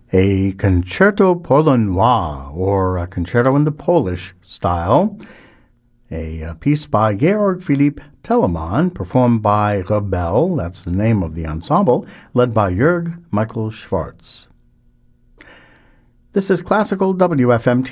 a concerto polonois, or a concerto in the Polish style, a piece by Georg Philipp Telemann, performed by Rebell, that's the name of the ensemble, led by Jörg Michael Schwartz. This is Classical WFMT